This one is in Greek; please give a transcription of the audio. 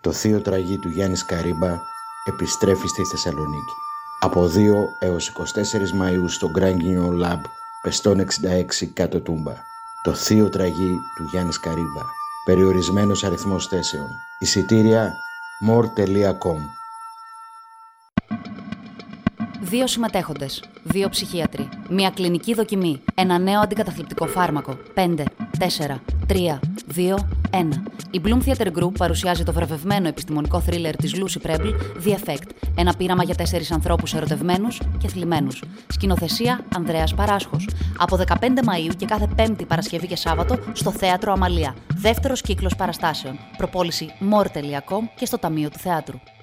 Το θείο τραγί του Γιάννη Καρύμπα επιστρέφει στη Θεσσαλονίκη. Από 2 έως 24 Μαΐου στο Grand Lab, Πεστών 66 κάτω Τούμπα. Το θείο τραγί του Γιάννη Καρύμπα. Περιορισμένος αριθμός θέσεων. Εισιτήρια more.com. 2 συμμετέχοντες, 2 ψυχίατροι, μια κλινική δοκιμή, ένα νέο αντικαταθλιπτικό φάρμακο, 5, 4, 3, 2, 1. Η Bloom Theater Group παρουσιάζει το βραβευμένο επιστημονικό θρίλερ της Lucy Preble, The Effect, ένα πείραμα για 4 ανθρώπους ερωτευμένους και θλιμμένους. Σκηνοθεσία Ανδρέας Παράσχος. Από 15 Μαΐου και κάθε Πέμπτη, Παρασκευή και Σάββατο στο Θέατρο Αμαλία. Δεύτερος κύκλος παραστάσεων. Προπόληση more.com και στο Ταμείο του Θεάτρου.